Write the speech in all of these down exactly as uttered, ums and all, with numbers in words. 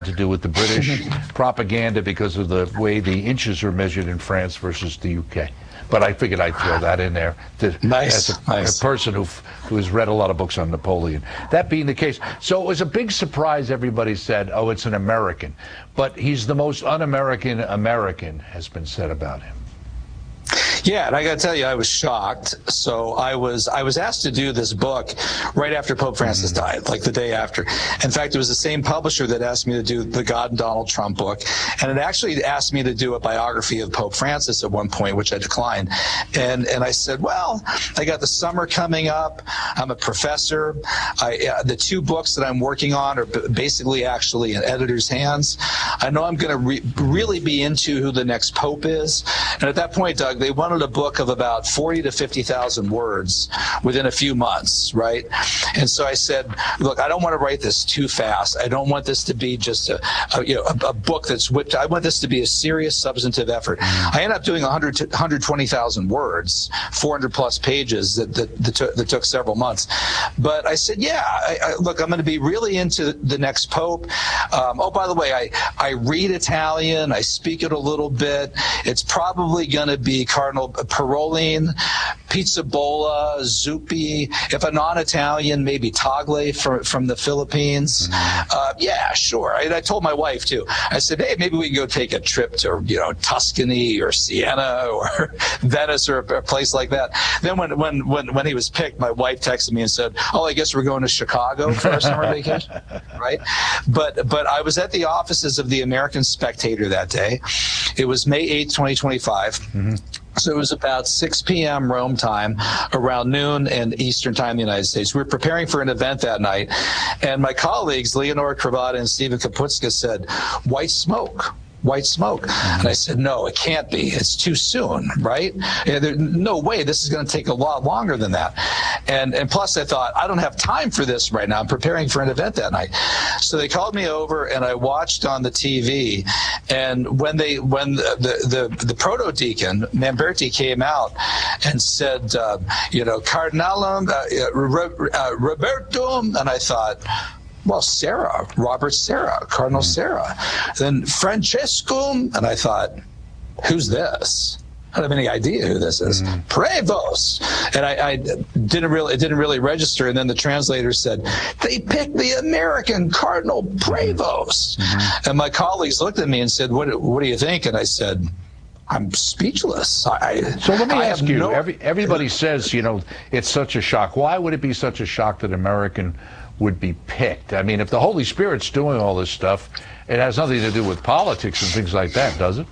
to do with the British propaganda because of the way the inches are measured in France versus the U K. But I figured I'd throw that in there to, nice, as a, nice. a person who, who has read a lot of books on Napoleon. That being the case, so it was a big surprise. Everybody said, oh, it's an American. But he's the most un-American American, has been said about him. Yeah, and I got to tell you, I was shocked. So I was I was asked to do this book right after Pope Francis mm-hmm. died, like the day after. In fact, it was the same publisher that asked me to do the God and Donald Trump book, and it actually asked me to do a biography of Pope Francis at one point, which I declined. And and I said, well, I got the summer coming up. I'm a professor. I, uh, the two books that I'm working on are b- basically actually in editor's hands. I know I'm going to re- really be into who the next Pope is. And at that point, Doug, they wanted a book of about forty to fifty thousand words within a few months, right? And so I said, look, I don't want to write this too fast. I don't want this to be just a, a you know a, a book that's whipped. I want this to be a serious, substantive effort. I ended up doing one hundred to one hundred twenty thousand words, four hundred plus pages that that, that, took, that took several months. But I said, yeah, I, I, look, I'm going to be really into the next Pope. Um, oh, by the way, I, I read Italian. I speak it a little bit. It's probably going to be Cardinal Parolin, Pizzaballa, Zuppi. If a non-Italian, maybe Tagle from from the Philippines. Mm-hmm. Uh, yeah, sure. I, I told my wife too. I said, hey, maybe we can go take a trip to you know Tuscany or Siena or Venice or a place like that. Then when when when when he was picked, my wife texted me and said, oh, I guess we're going to Chicago for our summer vacation, right? But but I was at the offices of the American Spectator that day. It was May eighth, twenty twenty-five. Mm-hmm. So it was about six p.m. Rome time, around noon and Eastern time in the United States. We were preparing for an event that night, and my colleagues, Leonora Cravata and Stephen Kaputska, said, white smoke. White smoke. And I said, no, it can't be. It's too soon, right? Yeah, there, no way. This is going to take a lot longer than that. And and plus, I thought, I don't have time for this right now. I'm preparing for an event that night. So they called me over, and I watched on the T V. And when they when the the, the, the proto-deacon, Mamberti, came out and said, uh, you know, Cardinalum, uh, uh, Robertum, and I thought, well, Sarah, Robert Sarah, Cardinal mm. Sarah. Then Francescum, and I thought, who's this? I don't have any idea who this is. Mm. Prevost. And I, I didn't really, it didn't really register. And then the translator said, they picked the American Cardinal Prevost. Mm-hmm. And my colleagues looked at me and said, what, what do you think? And I said, I'm speechless. I, so let me I ask you, no... every, everybody says, you know, it's such a shock. Why would it be such a shock that American would be picked? I mean, if the Holy Spirit's doing all this stuff, it has nothing to do with politics and things like that, does it?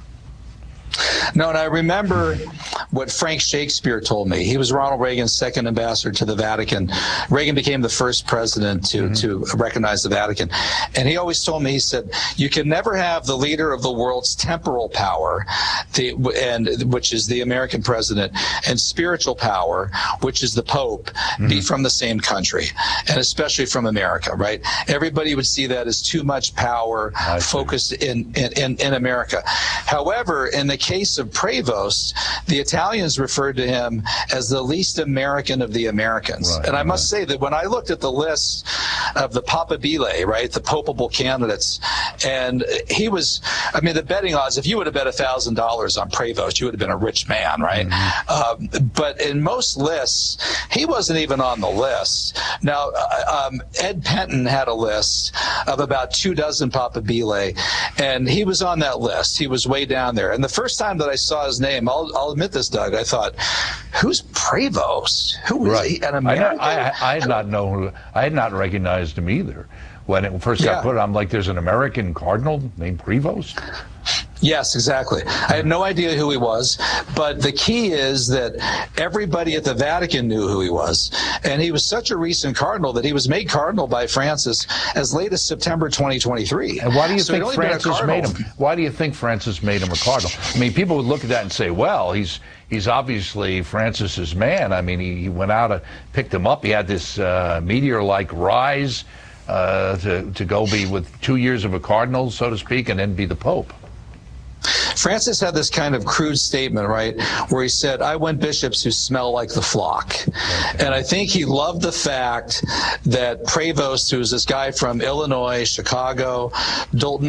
No, and I remember what Frank Shakespeare told me. He was Ronald Reagan's second ambassador to the Vatican. Reagan became the first president to, mm-hmm. to recognize the Vatican. And he always told me, he said, you can never have the leader of the world's temporal power, the, and which is the American president, and spiritual power, which is the Pope, mm-hmm. be from the same country, and especially from America, right? Everybody would see that as too much power focused in, in, in, in America. However, in the case of Prevost, the Italians referred to him as the least American of the Americans. Right, and I must right. say that when I looked at the list of the papabile, right, the popable candidates, and he was, I mean, the betting odds, if you would have bet one thousand dollars on Prevost, you would have been a rich man, right? Mm-hmm. Um, but in most lists, he wasn't even on the list. Now, uh, um, Ed Penton had a list of about two dozen papabile, and he was on that list. He was way down there. And the first time that I saw his name, I'll, I'll admit this, Doug, I thought, who's Prevost? Who is right. he? An American? I, I, I had not known, I had not recognized him either. When it first got yeah. put, I'm like, there's an American cardinal named Prevost? Yes, exactly. I had no idea who he was, but the key is that everybody at the Vatican knew who he was. And he was such a recent cardinal that he was made cardinal by Francis as late as September twenty twenty-three. And why do you so think Francis made him? Why do you think Francis made him a cardinal? I mean, people would look at that and say, well, he's he's obviously Francis's man. I mean, he, he went out and picked him up. He had this uh, meteor-like rise uh, to, to go be with two years of a cardinal, so to speak, and then be the Pope. Francis had this kind of crude statement, right, where he said, I want bishops who smell like the flock. And I think he loved the fact that Prevost, who's this guy from Illinois, Chicago, Dalton